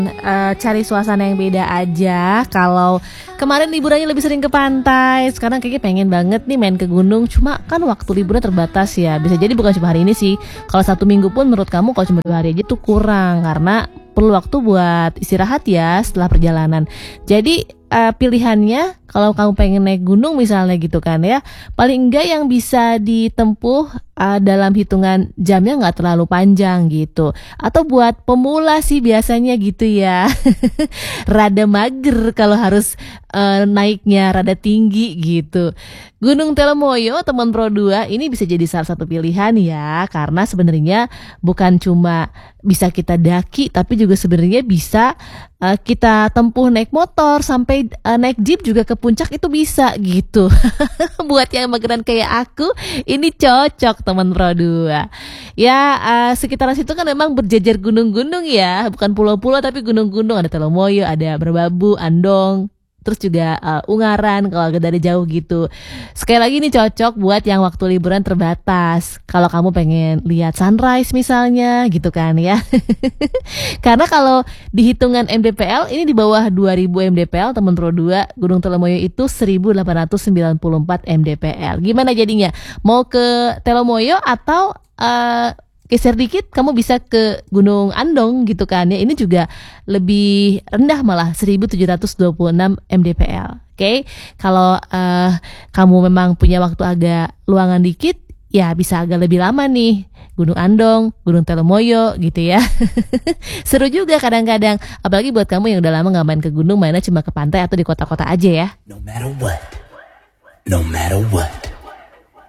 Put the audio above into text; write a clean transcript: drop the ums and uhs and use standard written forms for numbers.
Cari suasana yang beda aja. Kalau kemarin liburannya lebih sering ke pantai, sekarang kayaknya pengen banget nih main ke gunung. Cuma kan waktu liburnya terbatas ya. Bisa jadi bukan cuma hari ini sih. Kalau 1 minggu pun menurut kamu kalau cuma 2 hari aja tuh kurang, karena perlu waktu buat istirahat ya setelah perjalanan. Jadi pilihannya kalau kamu pengen naik gunung misalnya gitu kan ya, paling enggak yang bisa ditempuh dalam hitungan jamnya nggak terlalu panjang gitu. Atau buat pemula sih biasanya gitu ya. Rada mager kalau harus naiknya rada tinggi gitu. Gunung Telemoyo teman Pro 2 ini bisa jadi salah satu pilihan ya, karena sebenarnya bukan cuma bisa kita daki tapi juga sebenarnya bisa kita tempuh naik motor sampai naik jeep juga ke puncak itu bisa gitu. Buat yang mageran kayak aku ini cocok teman Pro 2. Ya sekitaran situ kan memang berjejer gunung-gunung ya, bukan pulau-pulau tapi gunung-gunung, ada Telemoyo, ada Merbabu, Andong, terus juga Ungaran kalau dari jauh gitu. Sekali lagi ini cocok buat yang waktu liburan terbatas. Kalau kamu pengen lihat sunrise misalnya gitu kan ya. Karena kalau dihitungan MDPL ini di bawah 2000 MDPL teman Pro 2, Gunung Telemoyo itu 1894 MDPL. Gimana jadinya? Mau ke Telemoyo atau geser dikit kamu bisa ke Gunung Andong gitu kan ya. Ini juga lebih rendah malah 1726 mdpl. Oke. Kalau kamu memang punya waktu agak luangan dikit ya bisa agak lebih lama nih. Gunung Andong, Gunung Telemoyo gitu ya. Seru juga kadang-kadang. Apalagi buat kamu yang udah lama gak main ke gunung, mainnya cuma ke pantai atau di kota-kota aja ya. No matter what. No matter what.